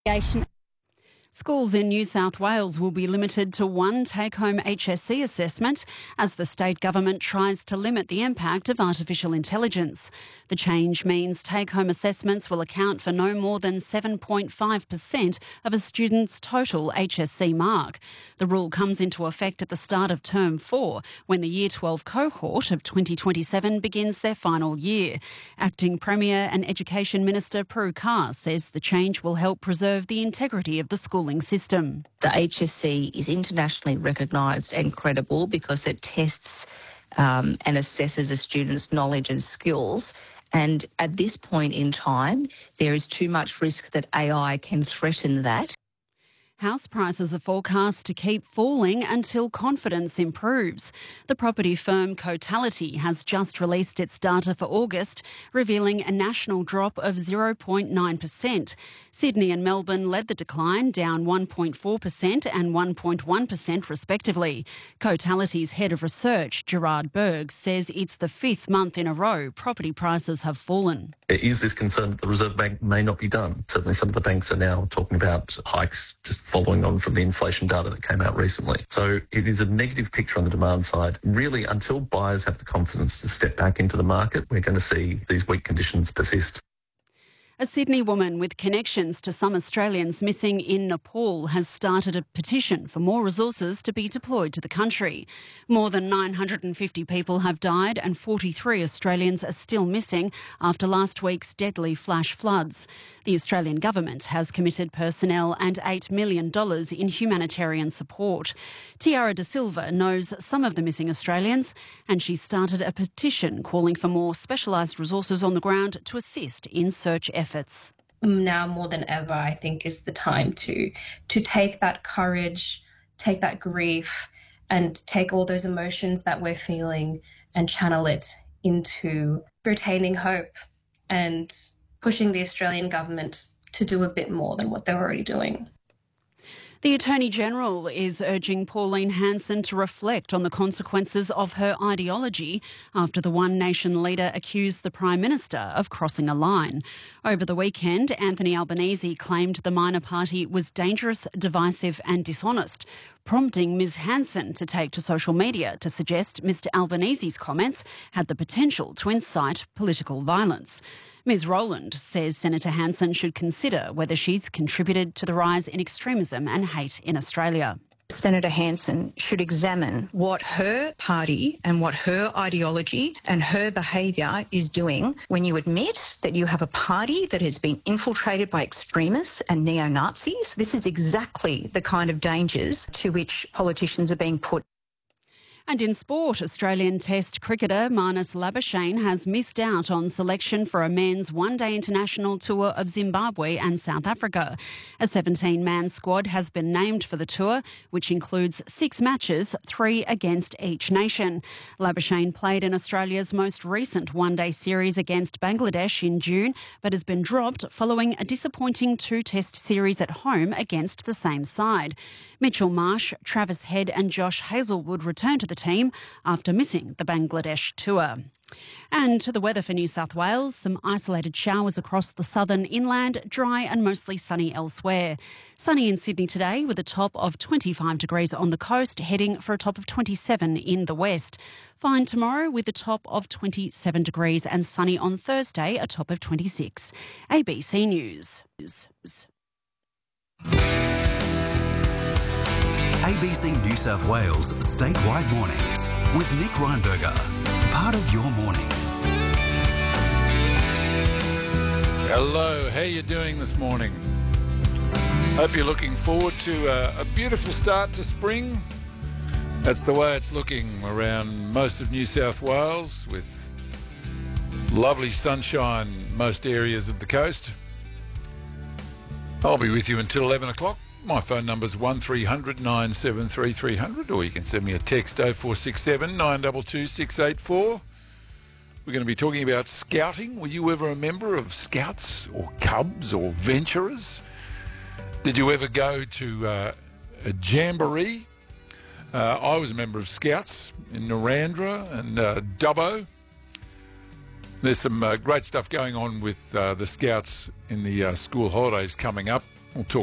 Schools in New South Wales will be limited to one take-home HSC assessment as the state government tries to limit the impact of artificial intelligence. The change means take-home assessments will account for no more than 7.5% of a student's total HSC mark. The rule comes into effect at the start of Term 4, when the Year 12 cohort of 2027 begins their final year. Acting Premier and Education Minister Prue Carr says the change will help preserve the integrity of the schooling system. The HSC is internationally recognised and credible because it tests and assesses a student's knowledge and skills. And at this point in time, there is too much risk that AI can threaten that. House prices are forecast to keep falling until confidence improves. The property firm Cotality has just released its data for August, revealing a national drop of 0.9%. Sydney and Melbourne led the decline, down 1.4% and 1.1% respectively. Cotality's head of research, Gerard Berg, says it's the fifth month in a row property prices have fallen. There is this concern that the Reserve Bank may not be done. Certainly some of the banks are now talking about hikes just following on from the inflation data that came out recently. So it is a negative picture on the demand side. Really, until buyers have the confidence to step back into the market, we're going to see these weak conditions persist. A Sydney woman with connections to some Australians missing in Nepal has started a petition for more resources to be deployed to the country. More than 950 people have died and 43 Australians are still missing after last week's deadly flash floods. The Australian government has committed personnel and $8 million in humanitarian support. Tiara Da Silva knows some of the missing Australians, and she started a petition calling for more specialised resources on the ground to assist in search efforts. Now more than ever, I think, is the time to take that courage, take that grief, and take all those emotions that we're feeling and channel it into retaining hope and pushing the Australian government to do a bit more than what they're already doing. The Attorney-General is urging Pauline Hanson to reflect on the consequences of her ideology after the One Nation leader accused the Prime Minister of crossing a line. Over the weekend, Anthony Albanese claimed the minor party was dangerous, divisive and dishonest, prompting Ms Hanson to take to social media to suggest Mr Albanese's comments had the potential to incite political violence. Ms Rowland says Senator Hanson should consider whether she's contributed to the rise in extremism and hate in Australia. Senator Hanson should examine what her party and what her ideology and her behaviour is doing when you admit that you have a party that has been infiltrated by extremists and neo-Nazis. This is exactly the kind of dangers to which politicians are being put. And in sport, Australian Test cricketer Marnus Labuschagne has missed out on selection for a men's one-day international tour of Zimbabwe and South Africa. A 17-man squad has been named for the tour, which includes 6 matches, 3 against each nation. Labuschagne played in Australia's most recent one-day series against Bangladesh in June, but has been dropped following a disappointing 2-test series at home against the same side. Mitchell Marsh, Travis Head and Josh Hazlewood returned to the team after missing the Bangladesh tour. And to the weather for New South Wales, some isolated showers across the southern inland, dry and mostly sunny elsewhere. Sunny in Sydney today with a top of 25 degrees on the coast, heading for a top of 27 in the west. Fine tomorrow with a top of 27 degrees and sunny on Thursday, a top of 26. ABC News. ABC New South Wales statewide mornings with Nick Reinberger. Part of your morning. Hello, how you doing this morning? Hope you're looking forward to a beautiful start to spring. That's the way it's looking around most of New South Wales, with lovely sunshine most areas of the coast. I'll be with you until 11 o'clock. My phone number's 1300 973 300, or you can send me a text 0467 922 684. We're going to be talking about scouting. Were you ever a member of Scouts or Cubs or Venturers? Did you ever go to a jamboree? I was a member of Scouts in Narandra and Dubbo. There's some great stuff going on with the Scouts in the school holidays coming up. We'll talk